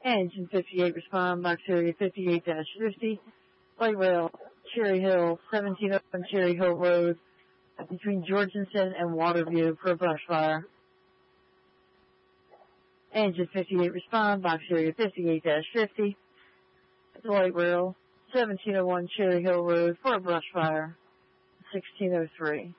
Engine 58 respond, box area 58-50. Light rail, Cherry Hill, 1701 Cherry Hill Road, between Georgenson and Waterview for a brush fire. Engine 58 respond, box area 58-50. Light rail, 1701 Cherry Hill Road for a brush fire, 1603.